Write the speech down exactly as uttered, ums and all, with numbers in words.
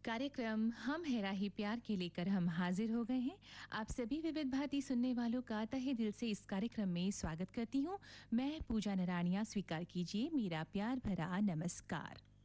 कार्यक्रम हम है राही प्यार के लेकर हम हाजिर हो गए हैं। आप सभी विविध भांति सुनने वालों का तहे दिल से इस कार्यक्रम में स्वागत करती हूँ। मैं पूजा नराणिया, स्वीकार कीजिए मेरा प्यार भरा नमस्कार।